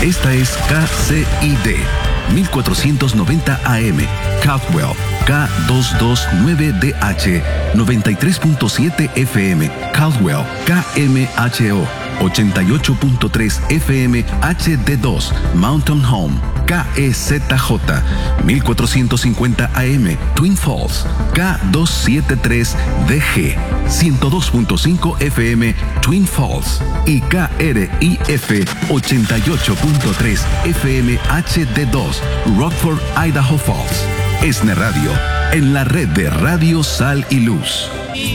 Esta es KCID 1490 AM, Caldwell, K229DH, 93.7 FM, Caldwell, KMHO, 88.3 FM HD2, Mountain Home, KEZJ, 1450 AM, Twin Falls, K273DG, 102.5 FM, Twin Falls y KRIF 88.3 FM HD2, Rockford, Idaho Falls. ESNE Radio, en la red de Radio Sal y Luz.